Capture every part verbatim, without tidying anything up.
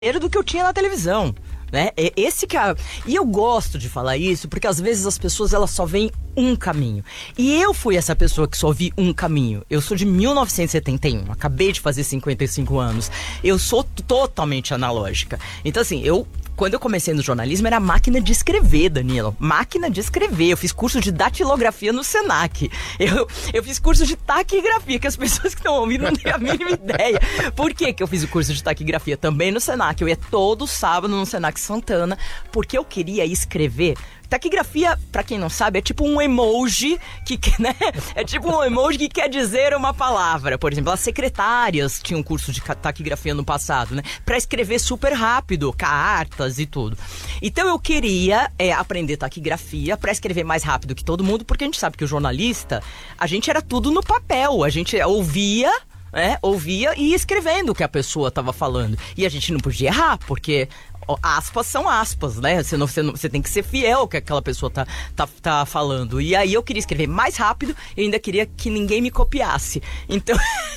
do que eu tinha na televisão, né? Esse que é... E eu gosto de falar isso porque às vezes as pessoas elas só veem um caminho. E eu fui essa pessoa que só vi um caminho. Eu sou de mil novecentos e setenta e um, acabei de fazer cinquenta e cinco anos. Eu sou totalmente analógica. Então assim, eu... Quando eu comecei no jornalismo, era máquina de escrever, Danilo. Máquina de escrever. Eu fiz curso de datilografia no Senac. Eu, eu fiz curso de taquigrafia, que as pessoas que estão ouvindo não têm a mínima ideia. Por que que eu fiz o curso de taquigrafia? Também no Senac. Eu ia todo sábado no Senac Santana, porque eu queria escrever. Taquigrafia, pra quem não sabe, é tipo um emoji que, né? É tipo um emoji que quer dizer uma palavra. Por exemplo, as secretárias tinham curso de taquigrafia no passado, né? Pra escrever super rápido, cartas e tudo. Então eu queria é, aprender taquigrafia pra escrever mais rápido que todo mundo, porque a gente sabe que o jornalista, a gente era tudo no papel. A gente ouvia... É, ouvia e ia escrevendo o que a pessoa estava falando. E a gente não podia errar, porque aspas são aspas, né? Você, não, você, não, você tem que ser fiel ao que aquela pessoa tá, tá, tá falando. E aí eu queria escrever mais rápido e ainda queria que ninguém me copiasse. Então,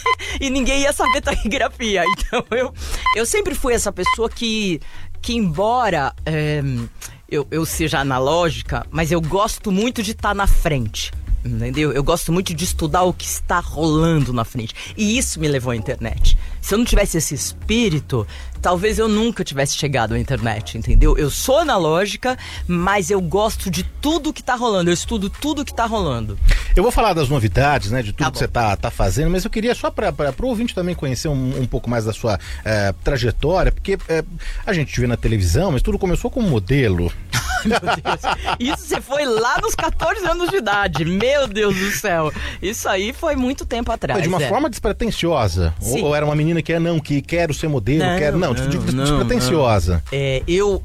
e ninguém ia saber taquigrafia. Então eu, eu sempre fui essa pessoa que, que embora é, eu, eu seja analógica, mas eu gosto muito de estar na frente. Entendeu? Eu gosto muito de estudar o que está rolando na frente. E isso me levou à internet. Se eu não tivesse esse espírito, talvez eu nunca tivesse chegado à internet, entendeu? Eu sou analógica, mas eu gosto de tudo que está rolando. Eu estudo tudo que está rolando. Eu vou falar das novidades, né? De tudo tá que você tá, tá fazendo, mas eu queria só para o ouvinte também conhecer um, um pouco mais da sua eh, trajetória, porque eh, a gente te vê na televisão, mas tudo começou como modelo. Meu Deus. Isso você foi lá nos catorze anos de idade. Meu Deus do céu. Isso aí foi muito tempo atrás. Mas de uma é. forma despretensiosa. Ou, ou era uma menina que é, não, que quero ser modelo, não, quero. Não, não, des- não despretensiosa. Não. É, eu,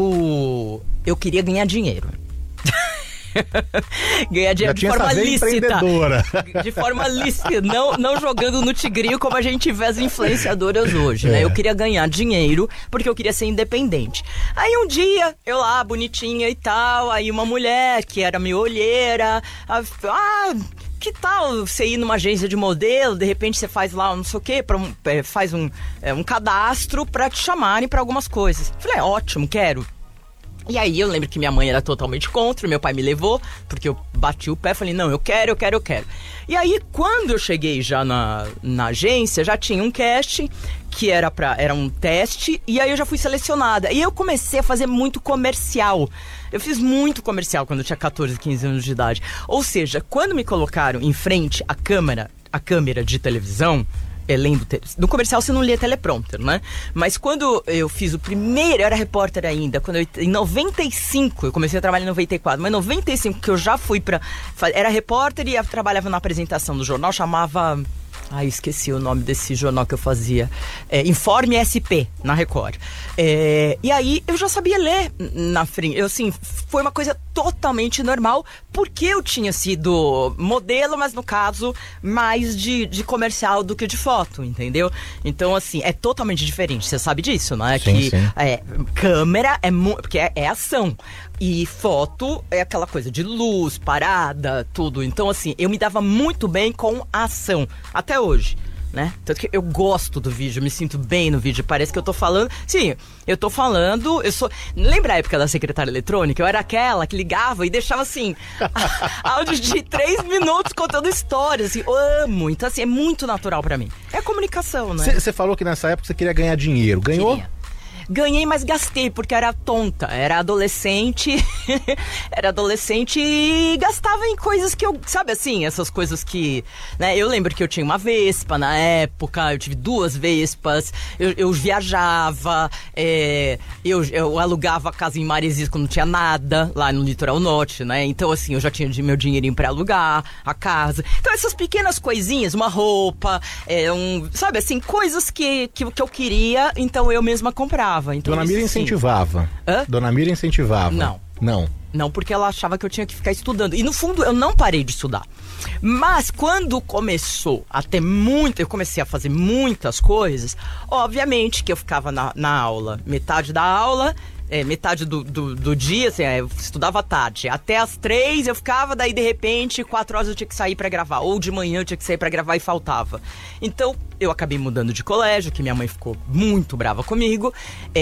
eu, eu queria ganhar dinheiro. Ganhar dinheiro de forma lícita. De forma lícita, não, não jogando no tigrinho como a gente vê as influenciadoras hoje, né? É. Eu queria ganhar dinheiro porque eu queria ser independente. Aí um dia, eu lá, bonitinha e tal, aí uma mulher que era minha olheira, ah, que tal você ir numa agência de modelo, de repente você faz lá não sei o quê, pra um, faz um, é, um cadastro pra te chamarem pra algumas coisas. Falei, é, ótimo, quero. E aí eu lembro que minha mãe era totalmente contra, meu pai me levou, porque eu bati o pé, falei, não, eu quero, eu quero, eu quero. E aí quando eu cheguei já na, na agência, já tinha um casting, que era, pra, era um teste, e aí eu já fui selecionada. E eu comecei a fazer muito comercial. Eu fiz muito comercial quando eu tinha catorze, quinze anos de idade. Ou seja, quando me colocaram em frente à câmera, a câmera de televisão, É, lendo te... no comercial você não lia teleprompter, né? Mas quando eu fiz o primeiro, eu era repórter ainda, quando eu, em noventa e cinco, eu comecei a trabalhar em noventa e quatro, mas em noventa e cinco que eu já fui pra... Era repórter e eu trabalhava na apresentação do jornal, chamava... Ai, esqueci o nome desse jornal que eu fazia. É, Informe S P, na Record. É, e aí, eu já sabia ler na frente. Eu, assim, foi uma coisa totalmente normal, porque eu tinha sido modelo, mas no caso, mais de, de comercial do que de foto, entendeu? Então, assim, é totalmente diferente. Você sabe disso, não é? Sim, que sim. É, câmera é... Mu- porque é, é ação. E foto é aquela coisa de luz, parada, tudo. Então, assim, eu me dava muito bem com a ação. Até hoje, né? Tanto que eu gosto do vídeo, me sinto bem no vídeo. Parece que eu tô falando... Sim, eu tô falando... Eu sou... Lembra a época da secretária eletrônica? Eu era aquela que ligava e deixava, assim... áudio de três minutos contando histórias, assim. Eu amo. Então, assim, é muito natural pra mim. É a comunicação, né? Você falou que nessa época você queria ganhar dinheiro. Ganhou? Queria. Ganhei, mas gastei, porque era tonta. Era adolescente. Era adolescente e gastava em coisas que eu... Sabe assim, essas coisas que... Né, eu lembro que eu tinha uma Vespa na época. Eu tive duas Vespas. Eu, eu viajava. É, eu, eu alugava casa em Maresias quando não tinha nada. Lá no litoral norte, né? Então, assim, eu já tinha meu dinheirinho pra alugar a casa. Então, essas pequenas coisinhas. Uma roupa. É, um, sabe assim, coisas que, que, que eu queria. Então, eu mesma comprava. Então, Dona Mira isso, sim. incentivava. Hã? Dona Mira incentivava. Não. Não. Não porque ela achava que eu tinha que ficar estudando. E no fundo eu não parei de estudar. Mas quando começou a ter muito, eu comecei a fazer muitas coisas, obviamente que eu ficava na, na aula, metade da aula, é, metade do, do, do dia, assim, eu estudava à tarde. Até às três eu ficava, daí de repente, quatro horas eu tinha que sair pra gravar. Ou de manhã eu tinha que sair pra gravar e faltava. Então eu acabei mudando de colégio, que minha mãe ficou muito brava comigo.